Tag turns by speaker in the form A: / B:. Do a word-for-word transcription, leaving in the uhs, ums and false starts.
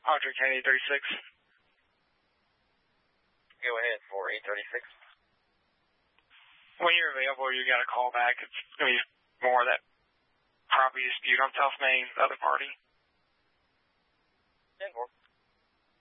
A: Audrey County eight thirty-six.
B: Go ahead for eight thirty-six.
A: When you're available, you got to call back. It's going to be more of that property dispute on South Main, the other party.
B: ten four.